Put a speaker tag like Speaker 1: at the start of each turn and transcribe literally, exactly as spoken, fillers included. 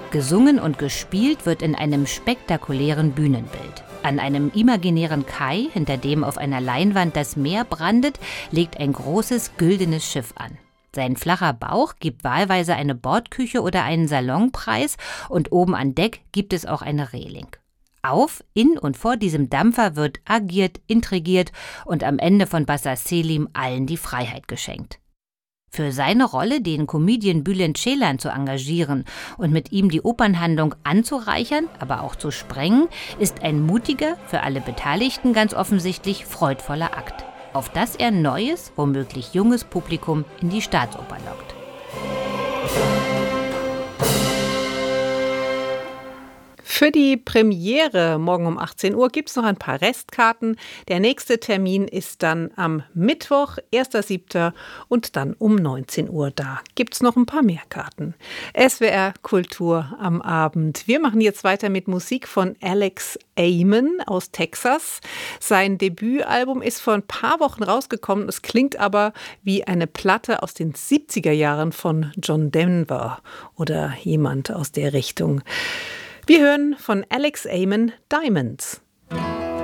Speaker 1: Gesungen und gespielt wird in einem spektakulären Bühnenbild. An einem imaginären Kai, hinter dem auf einer Leinwand das Meer brandet, legt ein großes güldenes Schiff an. Sein flacher Bauch gibt wahlweise eine Bordküche oder einen Salonpreis und oben an Deck gibt es auch eine Reling. Auf, in und vor diesem Dampfer wird agiert, intrigiert und am Ende von Bassa Selim allen die Freiheit geschenkt. Für seine Rolle den Comedian Bülent Ceylan zu engagieren und mit ihm die Opernhandlung anzureichern, aber auch zu sprengen, ist ein mutiger, für alle Beteiligten ganz offensichtlich freudvoller Akt, auf das er neues, womöglich junges Publikum in die Staatsoper lockt.
Speaker 2: Für die Premiere morgen um achtzehn Uhr gibt es noch ein paar Restkarten. Der nächste Termin ist dann am Mittwoch, erster siebter und dann um neunzehn Uhr. Da gibt es noch ein paar mehr Karten. S W R Kultur am Abend. Wir machen jetzt weiter mit Musik von Alex Aiman aus Texas. Sein Debütalbum ist vor ein paar Wochen rausgekommen. Es klingt aber wie eine Platte aus den siebziger Jahren von John Denver oder jemand aus der Richtung. Wir hören von Alex Aiman Diamonds.